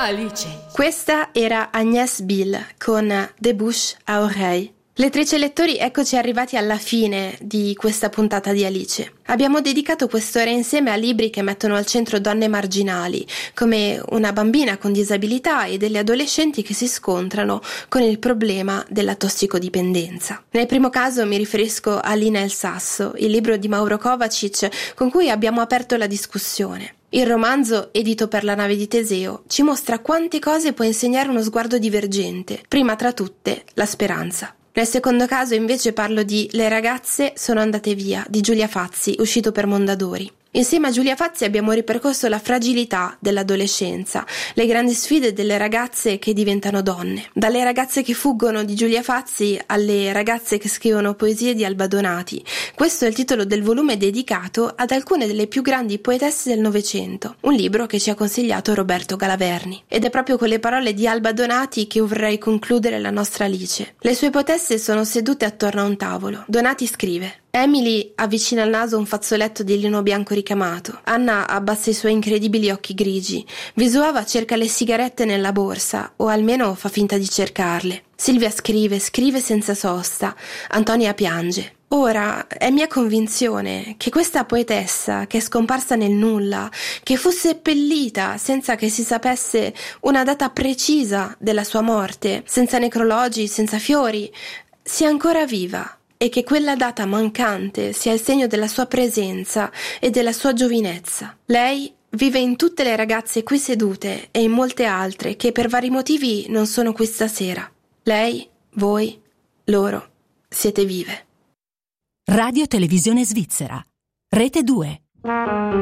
Alice. Questa era Agnès Bill con De bouche à oreille. Lettrici e lettori, eccoci arrivati alla fine di questa puntata di Alice. Abbiamo dedicato quest'ora insieme a libri che mettono al centro donne marginali, come una bambina con disabilità e delle adolescenti che si scontrano con il problema della tossicodipendenza. Nel primo caso mi riferisco a Lina e il sasso, il libro di Mauro Kovacic con cui abbiamo aperto la discussione. Il romanzo, edito per la nave di Teseo, ci mostra quante cose può insegnare uno sguardo divergente, prima tra tutte la speranza. Nel secondo caso invece parlo di Le ragazze sono andate via, di Giulia Fazzi, uscito per Mondadori. Insieme a Giulia Fazzi abbiamo ripercorso la fragilità dell'adolescenza, le grandi sfide delle ragazze che diventano donne. Dalle ragazze che fuggono di Giulia Fazzi alle ragazze che scrivono poesie di Alba Donati. Questo è il titolo del volume dedicato ad alcune delle più grandi poetesse del Novecento, un libro che ci ha consigliato Roberto Galaverni. Ed è proprio con le parole di Alba Donati che vorrei concludere la nostra Alice. Le sue poetesse sono sedute attorno a un tavolo. Donati scrive: Emily avvicina al naso un fazzoletto di lino bianco ricamato. Anna abbassa i suoi incredibili occhi grigi. Visuava cerca le sigarette nella borsa, o almeno fa finta di cercarle. Silvia scrive senza sosta. Antonia piange. Ora, è mia convinzione che questa poetessa, che è scomparsa nel nulla, che fu seppellita senza che si sapesse una data precisa della sua morte, senza necrologi, senza fiori, sia ancora viva. E che quella data mancante sia il segno della sua presenza e della sua giovinezza. Lei vive in tutte le ragazze qui sedute e in molte altre che per vari motivi non sono qui stasera. Lei, voi, loro, siete vive. Radio Televisione Svizzera, Rete 2.